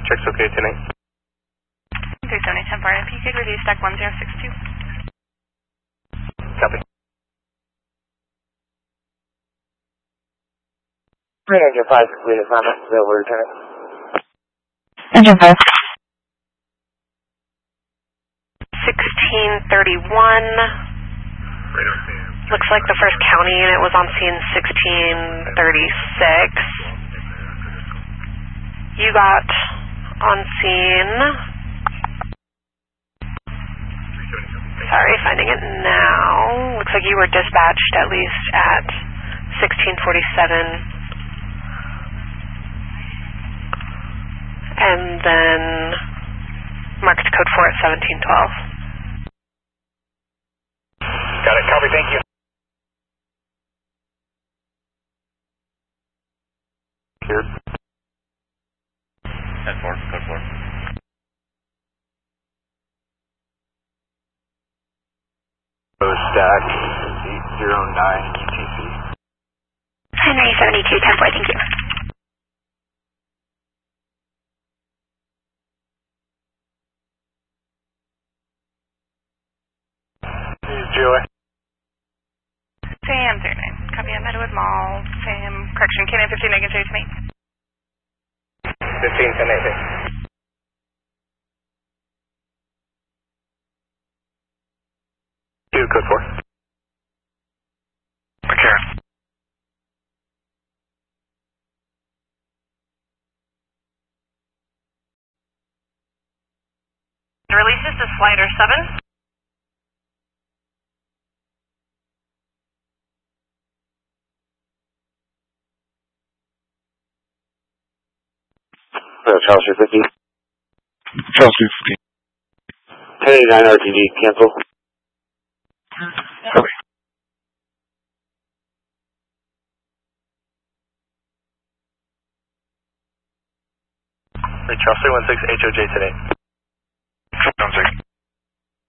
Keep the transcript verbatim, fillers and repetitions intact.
Check's okay tonight. three seventy ten four, if you could review stack one zero six two. Copy. Green Engine five, complete assignment, available Lieutenant. Engine five. sixteen thirty-one. Looks like the first county unit was on scene sixteen thirty-six. You got on scene. Sorry, finding it now. Looks like you were dispatched at least at sixteen forty-seven. And then marked code four at seventeen twelve. Got it, copy, thank you. Here. ten four, code four. Stack eight zero nine U T C. Henry seventy-two ten four, thank you. G O A. Sam zero nine, copy at Meadowood Mall. Sam, correction, K nine fifteen, making sure to me. fifteen ten eight. Two, code four. Okay. Releases to Slider seven. Uh, Charles three fifty. Charles three fifty. ten eighty-nine R T D, cancel. Copy. Charles three one six H O J today. one six.